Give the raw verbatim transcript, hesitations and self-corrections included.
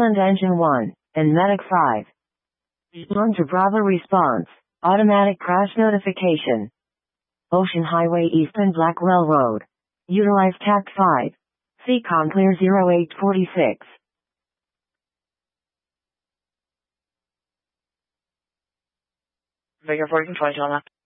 Leyland Engine one, and Medic five. Launcher Bravo response. Automatic crash notification. Ocean Highway East and Blackwell Road. Utilize T A C five. C COM clear zero eight four six. Bigger forty twenty on that.